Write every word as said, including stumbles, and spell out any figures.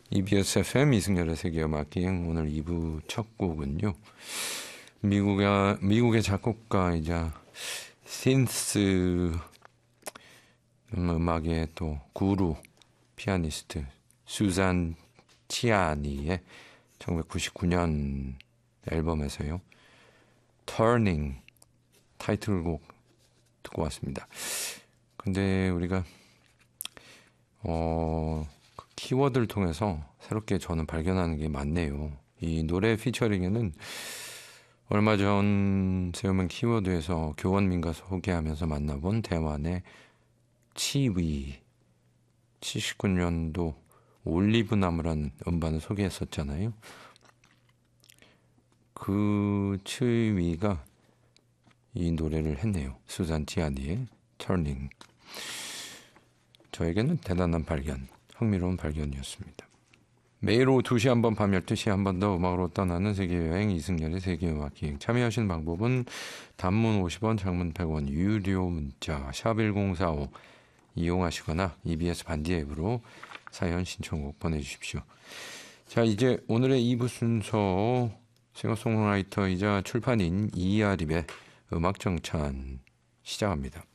이비에스 에프엠 이승열의 세계음악기행 오늘 이 부 첫 곡은요. 미국의, 미국의 작곡가이자 신스 음악의 또 구루 피아니스트 수잔 치아니의 천구백구십구 년 앨범에서요. Turning 타이틀곡 듣고 왔습니다. 근데 우리가 어, 그 키워드를 통해서 새롭게 저는 발견하는 게 많네요. 이 노래 피처링에는 얼마 전 세우면 키워드에서 교원민가 소개하면서 만나본 대만의 치위 칠십구 년도 올리브나무라는 음반을 소개했었잖아요. 그 치위가 이 노래를 했네요. 수잔 지아니의 Turning. 저에게는 대단한 발견, 흥미로운 발견이었습니다. 매일 오후 두 시 한 번, 밤 열두 시에 한 번 더 음악으로 떠나는 세계여행 이승열의 세계음악기행. 참여하시는 방법은 단문 오십 원, 장문 백 원, 유료 문자 샵 일공사오 이용하시거나 이비에스 반디 앱으로 사연 신청곡 보내주십시오. 자, 이제 오늘의 이 부 순서 싱어송라이터이자 출판인 이아립의 음악정찬 시작합니다.